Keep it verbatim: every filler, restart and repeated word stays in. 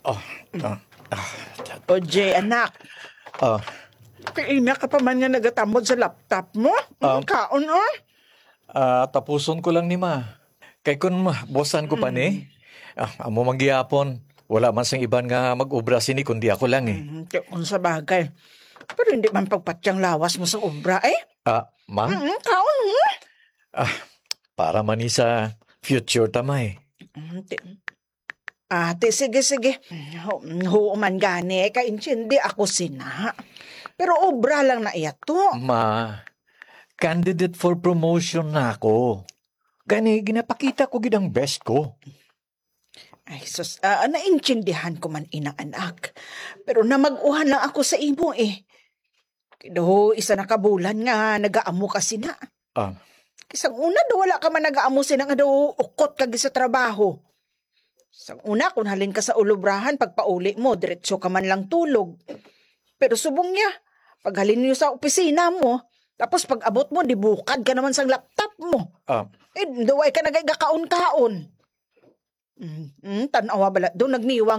Oh, ah, ah, O, Jay, anak. ah, Kaina ka pa man nga nagatambod sa laptop mo? Um, Um, Kaon, oh. ah, tapuson ko lang ni ma. Kay kun ma, bosan ko pa ni. Ah, amo manggihapon. Wala man sang iban nga mag-ubra sini kundi ako lang eh. Mm, kung sa bagay. Pero hindi man pagpatyang lawas mo sa obra, eh. Ah, ma? Mm, kaon, mo. Ah, para man ni sa future tamay. Mm, ti- Ate, sige, sige. Ho, ho man gani, kaintindi ako sina. Pero obra lang na iya to. Ma, candidate for promotion na ako. Gani, ginapakita ko gidang best ko. Ay, sus, ah, naintindihan ko man ina anak. Pero namaguhan lang ako sa imo eh. Kido, isa na kabulan nga, nagaamo ka sina. Ah, Isang una, do wala ka man nagaamo sina nga do ukot kag sa trabaho. Isang una, kung halin ka sa ulubrahan, pagpauli mo, diretso ka man lang tulog. Pero subong niya, pag halin niyo sa opisina mo, tapos pag abot mo, dibukad ka naman sa laptop mo. ah, Eh, duway ka nagay kaon-kaon. Mm, mm, tanawa bala, doon nagniwang